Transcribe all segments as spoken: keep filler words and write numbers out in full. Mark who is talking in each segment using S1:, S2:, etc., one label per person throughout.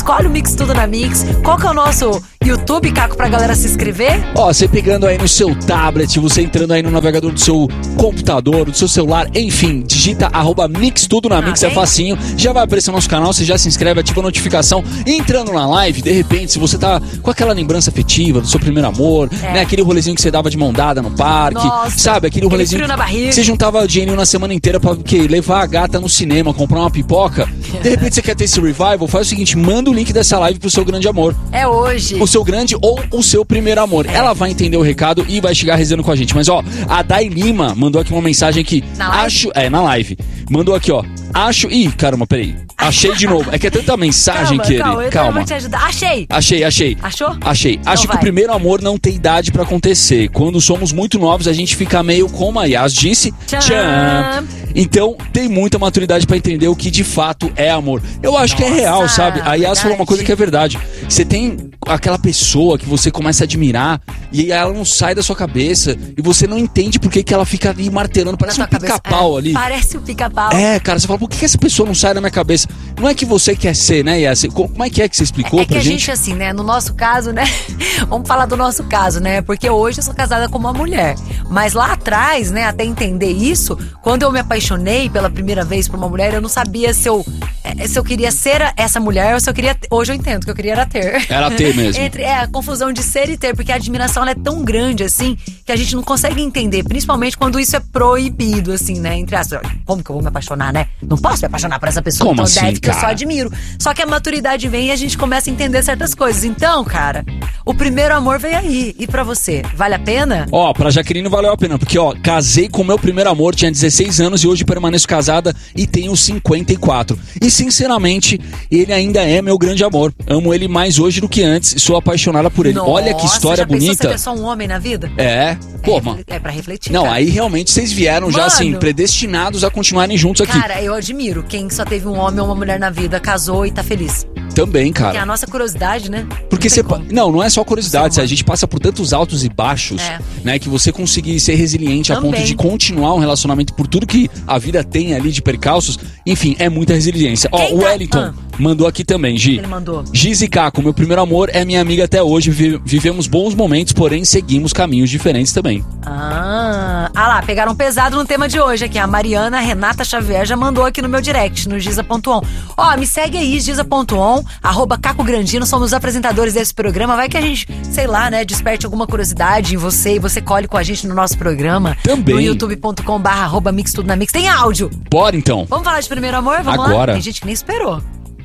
S1: escolhe o Mix Tudo na Mix. Qual que é o nosso YouTube, Caco, pra galera se inscrever?
S2: Ó, você pegando aí no seu tablet, você entrando aí no navegador do seu computador, do seu celular, enfim, digita arroba Mix Tudo na Mix, ah, é facinho, já vai aparecer o nosso canal, você já se inscreve, ativa a notificação, entrando na live, de repente, se você tá com aquela lembrança afetiva do seu primeiro amor, é. né, aquele rolezinho que você dava de mão dada no parque,
S1: Nossa,
S2: sabe, aquele rolezinho
S1: frio na barriga.
S2: Que você juntava dinheirinho na semana inteira pra que, levar a gata no cinema, comprar uma pipoca, de repente você quer ter esse revival, faz o seguinte, manda o link dessa live pro seu grande amor.
S1: É hoje.
S2: O seu grande ou o seu primeiro amor. É. Ela vai entender o recado e vai chegar rezando com a gente. Mas ó, a Dai Lima mandou aqui uma mensagem que
S1: na
S2: acho... Live? É, na live. Mandou aqui, ó. Acho... Ih, caramba, peraí. Achei de novo. É que é tanta mensagem
S1: calma,
S2: que ele...
S1: Calma,
S2: calma.
S1: Eu vou te ajudar. Achei.
S2: Achei, achei.
S1: Achou?
S2: Achei.
S1: Então
S2: acho
S1: vai.
S2: que o primeiro amor não tem idade pra acontecer. Quando somos muito novos, a gente fica meio como a Yas disse.
S1: Tchan.
S2: Tchan. Então, tem muita maturidade pra entender o que de fato é amor. Eu acho Nossa, que é real, sabe? A Yas verdade. falou uma coisa que é verdade. Você tem aquela pessoa que você começa a admirar e ela não sai da sua cabeça e você não entende por que, que ela fica ali martelando, parece um pica-pau
S1: é,
S2: ali.
S1: Parece um pica-pau.
S2: É, cara, você fala, por que, que essa pessoa não sai da minha cabeça? Não é que você quer ser, né, Yas? Como é que é que você explicou
S1: é, é
S2: pra
S1: que
S2: gente?
S1: a gente, assim, né, no nosso caso, né, vamos falar do nosso caso, né, porque hoje eu sou casada com uma mulher, mas lá atrás, né, até entender isso, quando eu me apaixonei pela primeira vez por uma mulher, eu não sabia se eu, se eu queria ser essa mulher ou se eu queria, hoje eu entendo que eu queria era ter.
S2: Era ter mesmo.
S1: Entre, é, a confusão de ser e ter, porque a admiração ela é tão grande, assim, que a gente não consegue entender, principalmente quando isso é proibido, assim, né, entre as... Como que eu vou me apaixonar, né? Não posso me apaixonar por essa pessoa,
S2: Como
S1: então
S2: assim,
S1: deve que
S2: cara?
S1: eu só admiro. Só que a maturidade vem e a gente começa a entender certas coisas. Então, cara, o primeiro amor veio aí. E pra você, vale a pena?
S2: Ó, pra Jaqueline valeu a pena, porque ó, casei com meu primeiro amor, tinha dezesseis anos e hoje permaneço casada e tenho cinquenta e quatro. E sinceramente, ele ainda é meu grande amor. Amo ele mais hoje do que antes e sou apaixonada por ele.
S1: Nossa,
S2: olha que história
S1: já pensou
S2: bonita.
S1: Você ter só um homem na vida?
S2: É, pô,
S1: é,
S2: mano.
S1: É pra refletir.
S2: Não,
S1: cara.
S2: aí realmente vocês vieram
S1: Mano,
S2: já assim, predestinados a continuarem juntos aqui.
S1: Cara, eu admiro quem só teve um homem ou uma mulher na vida, casou e tá feliz.
S2: Também, cara.
S1: Porque é a nossa curiosidade, né?
S2: Porque você... Pa... Não, não é só curiosidade.
S1: Sim,
S2: a gente passa por tantos altos e baixos,
S1: é.
S2: né? Que você conseguir ser resiliente
S1: Também.
S2: a ponto de continuar um relacionamento por tudo que a vida tem ali de percalços. Enfim, é muita resiliência. Ó,
S1: Quem
S2: o
S1: tá...
S2: Wellington
S1: ah.
S2: mandou aqui também, Gi.
S1: Ele mandou.
S2: Giz e Caco, meu primeiro amor é minha amiga até hoje. Vivemos bons momentos, porém seguimos caminhos diferentes também.
S1: Ah, ah lá, pegaram pesado no tema de hoje aqui. A Mariana Renata Xavier já mandou aqui no meu direct, no giza ponto on. Ó, me segue aí, giza ponto on, arroba Caco Grandino, somos os apresentadores desse programa. Vai que a gente, sei lá, né, desperte alguma curiosidade em você e você colhe com a gente no nosso programa.
S2: Também.
S1: No youtube ponto com barra arroba Mix Tudo na Mix. Tem áudio.
S2: Bora então.
S1: Vamos falar de primeiro amor? Vamos
S2: Agora.
S1: lá? Tem gente que nem esperou.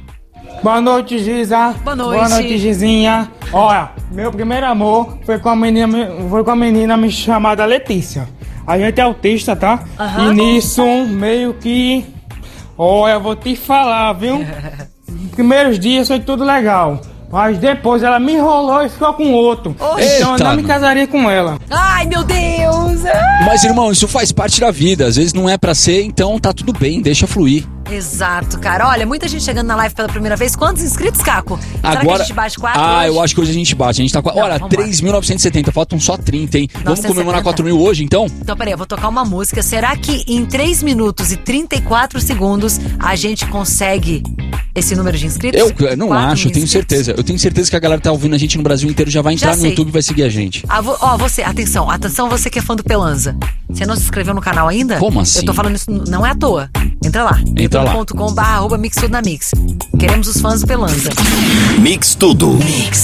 S3: Boa noite, Giza.
S1: Boa noite.
S3: Boa noite, Gizinha. Olha, meu primeiro amor foi com a menina, foi com a menina me chamada Letícia. A gente é autista, tá?
S1: Aham.
S3: E nisso, meio que... Olha, eu vou te falar, viu? Primeiros dias foi tudo legal. Mas depois ela me enrolou e ficou com outro.
S1: Oxe.
S3: Então eu não me casaria com ela.
S1: Ai, meu Deus!
S2: Mas, irmão, isso faz parte da vida. Às vezes não é pra ser, então tá tudo bem, deixa fluir.
S1: Exato, cara. Olha, muita gente chegando na live pela primeira vez. Quantos inscritos, Caco? Será
S2: Agora,
S1: que a gente bate quatro
S2: Ah,
S1: hoje?
S2: eu acho que hoje a gente bate. A gente tá com...
S1: Não,
S2: Olha,
S1: vamos lá.
S2: três mil novecentos e setenta. Faltam só trinta, hein? Vamos comemorar quatro mil hoje, então?
S1: Então, peraí, eu vou tocar uma música. Será que em três minutos e trinta e quatro segundos a gente consegue esse número de inscritos?
S2: Eu, eu não
S1: quatro
S2: acho, eu
S1: mil
S2: tenho
S1: inscritos?
S2: certeza. Eu tenho certeza que a galera tá ouvindo a gente no Brasil inteiro já vai entrar
S1: Já
S2: no
S1: sei.
S2: YouTube e vai seguir a gente.
S1: Ah, vo- ó, você, atenção, atenção, você que é fã do Pelanza. Você não se inscreveu no canal ainda?
S2: Como assim?
S1: Eu tô falando isso, não é à toa. Entra lá.
S2: Entra lá.
S1: youtube ponto com barra arroba Mix Tudo na Mix. Queremos os fãs do Pelanza.
S4: Mix Tudo.
S1: Mix.